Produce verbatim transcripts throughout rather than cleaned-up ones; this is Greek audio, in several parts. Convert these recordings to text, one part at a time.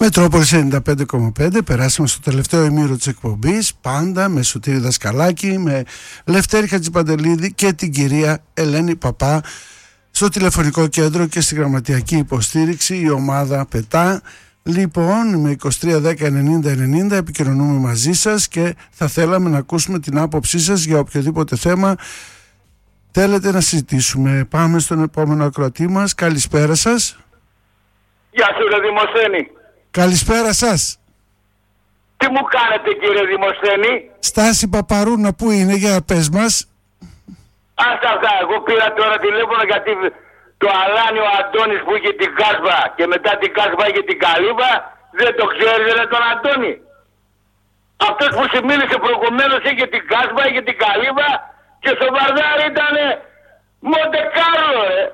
Μετρόπολης ενενήντα πέντε κόμμα πέντε. Περάσαμε στο τελευταίο ημίρο της εκπομπής, πάντα με Σωτήρη Δασκαλάκη, με Λευτέρη Χατζηπαντελίδη και την κυρία Ελένη Παπά στο τηλεφωνικό κέντρο και στη γραμματιακή υποστήριξη. Η ομάδα πετά. Λοιπόν, με είκοσι τρία δέκα ενενήντα ενενήντα επικοινωνούμε μαζί σας και θα θέλαμε να ακούσουμε την άποψή σας για οποιοδήποτε θέμα θέλετε να συζητήσουμε. Πάμε στον επόμενο ακροατή μας. Καλησπέρα σας. Γεια σου ρε Δημοσθένη. Καλησπέρα σας. Τι μου κάνετε κύριε Δημοσθένη? Στάση Παπαρούνα που είναι, για πες μας. Άστα αυτά, εγώ πήρα τώρα τηλέφωνο γιατί το αλάνι ο Αντώνης που είχε την Κάσβα και μετά την Κάσβα είχε την Καλύβα, δεν το ξέρει ρε τον Αντώνη? Αυτός που σου μίλησε προηγουμένως είχε την Κάσβα, είχε την Καλύβα και στο Βαρδάρι ήτανε Μοντε Κάρλο ρε.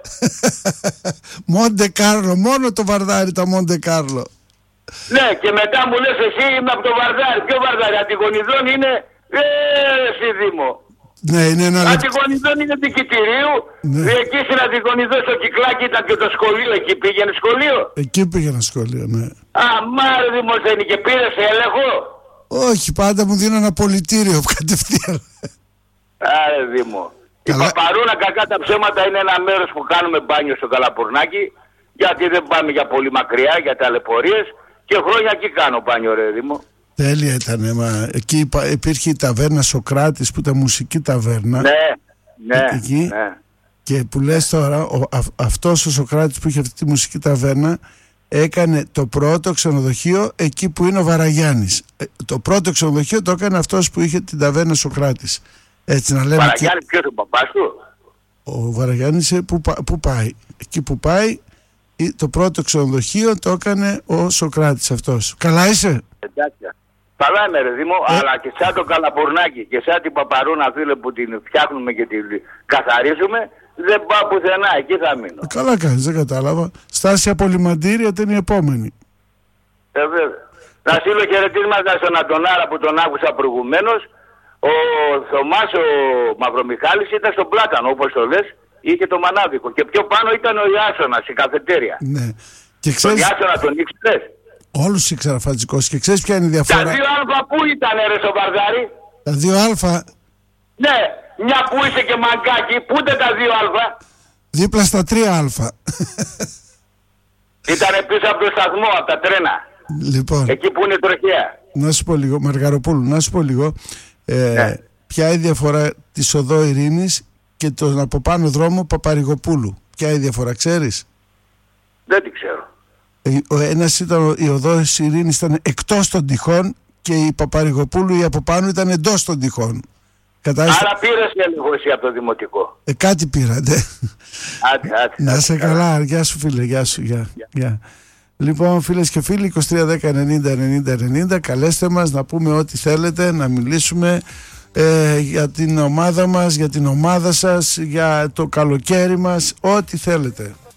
Μοντε Κάρλο, μόνο το Βαρδάρι τα Μοντε Κάρλο. Ναι, και μετά μου λες εσύ είμαι από το Βαρδάρι. Ποιο Βαρδάρι? Αντιγονιδόν είναι ε, εσύ Δήμο. Ναι, είναι ένα λεπτό. Αντιγονιδόν είναι την Κιτηρίου. Ναι. Εκεί στην Αντιγονιδόν στο Κυκλάκι ήταν και το σχολείο. Εκεί πήγαινε σχολείο. Εκεί πήγαινε σχολείο, ναι. Α, μάρε Δημοσθένη, και πήρες έλεγχο? Όχι, πάντα μου δίνω ένα πολιτήριο κατευθείαν. Άρε Δήμο. Η Καλά. Παπαρούνα κακά τα ψέματα είναι ένα μέρος που κάνουμε μπάνιο στο Καλαπουρνάκι, γιατί δεν πάμε για πολύ μακριά, για ταλαιπωρίες, και χρόνια εκεί κάνω μπάνιο ρε Δήμο. Τέλεια ήταν, μα εκεί υπά, υπήρχε η ταβέρνα Σοκράτης που ήταν μουσική ταβέρνα. Ναι, ναι, εκεί, ναι. Και που λες τώρα, ο, α, αυτός ο Σοκράτης που είχε αυτή τη μουσική ταβέρνα έκανε το πρώτο ξενοδοχείο εκεί που είναι ο Βαραγιάννης. Ε, το πρώτο ξενοδοχείο το έκανε αυτός που είχε την ταβέρνα Σοκράτης. Έτσι να λέμε. Βαραγιάννης, ποιος ο παπάς του? Ο Βαραγιάννης που, που πάει. Εκεί που πάει, το πρώτο ξενοδοχείο το έκανε ο Σοκράτης αυτός. Καλά είσαι? Εντάξει. Καλά είμαι ρε Δήμο, ε? αλλά και σαν το Καλαπουρνάκι και σαν την Παπαρούνα φίλε που την φτιάχνουμε και την καθαρίζουμε, δεν πάω πουθενά, εκεί θα μείνω. Ε, καλά κάνεις, δεν κατάλαβα. Στάση απολυμαντήρια ήταν η επόμενη. Ε, βέβαια. Να στείλω χαιρετίσματα στον Αντωνάρα που τον άκουσα προηγουμένως. Ο Θωμάς ο Μαυρομιχάλης ήταν στον Πλάτανο, όπως το λες, είχε το μανάδικο. Και πιο πάνω ήταν ο Ιάσονας, η καφετέρια. Ναι. Και ξέρεις... Τον Ιάσονα τον ήξερες? Όλους ήξερα Φατζικός. Και ξέρεις ποια είναι η διαφορά? Τα δύο αλφα που ήταν ρε στο Βαρδάρι? Τα δύο αλφα. Ναι, μια που είσαι και μαγκάκι, πού ήταν τα δύο αλφα? Δίπλα στα τρία αλφα. Ήτανε πίσω από το σταθμό, από τα τρένα. Λοιπόν. Εκεί που είναι η τροχέα. Να σου πω λίγο, Μαργαροπούλου, να σου πω λίγο. Ε, ναι. Ποια η διαφορά της οδό Ειρήνης και τον από πάνω δρόμο Παπαρηγοπούλου? Ποια η διαφορά, ξέρεις? Δεν την ξέρω. Ε, ο ένας ήταν, η οδός Ειρήνης ήταν εκτός των τυχών και η Παπαρηγοπούλου η από πάνω ήταν εντός των τυχών. Κατάλαβα. Άρα πήρες λίγο εσύ από το δημοτικό. Ε, κάτι πήρατε. Άντε, άντε, να σε καλά. καλά, γεια σου φίλε, γεια σου, γεια. Yeah. Yeah. Λοιπόν, φίλες και φίλοι, είκοσι τρία δέκα ενενήντα ενενήντα ενενήντα, καλέστε μας να πούμε ό,τι θέλετε, να μιλήσουμε ε, για την ομάδα μας, για την ομάδα σας, για το καλοκαίρι μας, ό,τι θέλετε.